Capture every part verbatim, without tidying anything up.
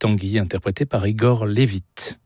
Tanguy, interprété par Igor Levit.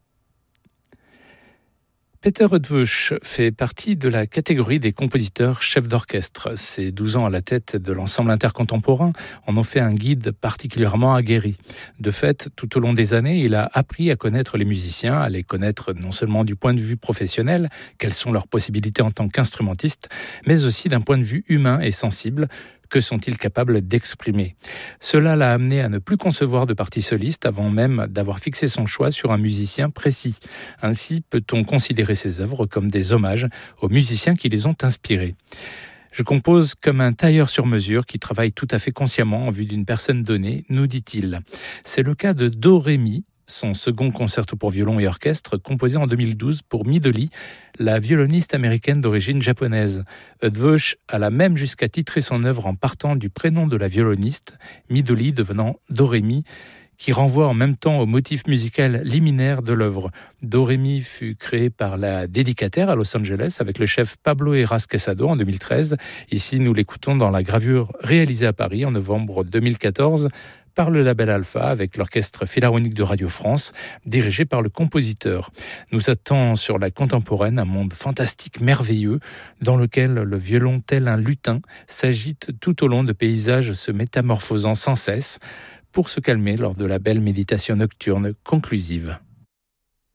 Peter Eötvös fait partie de la catégorie des compositeurs chefs d'orchestre. Ses douze ans à la tête de l'ensemble intercontemporain en ont fait un guide particulièrement aguerri. De fait, tout au long des années, il a appris à connaître les musiciens, à les connaître non seulement du point de vue professionnel, quelles sont leurs possibilités en tant qu'instrumentistes, mais aussi d'un point de vue humain et sensible. Que sont-ils capables d'exprimer ? Cela l'a amené à ne plus concevoir de partie soliste avant même d'avoir fixé son choix sur un musicien précis. Ainsi peut-on considérer ses œuvres comme des hommages aux musiciens qui les ont inspirés. Je compose comme un tailleur sur mesure qui travaille tout à fait consciemment en vue d'une personne donnée, nous dit-il. C'est le cas de Do Ré Mi, son second concerto pour violon et orchestre, composé en deux mille douze pour Midori, la violoniste américaine d'origine japonaise. Eötvös alla même jusqu'à titrer son œuvre en partant du prénom de la violoniste, Midori devenant Do Ré Mi, qui renvoie en même temps au motif musical liminaire de l'œuvre. Do Ré Mi fut créé par la dédicataire à Los Angeles avec le chef Pablo Heras Quesado en deux mille treize. Ici, nous l'écoutons dans la gravure réalisée à Paris en novembre deux mille quatorze par le label Alpha avec l'Orchestre Philharmonique de Radio France, dirigé par le compositeur. Nous attend sur la contemporaine un monde fantastique, merveilleux, dans lequel le violon, tel un lutin, s'agite tout au long de paysages se métamorphosant sans cesse, pour se calmer lors de la belle méditation nocturne conclusive.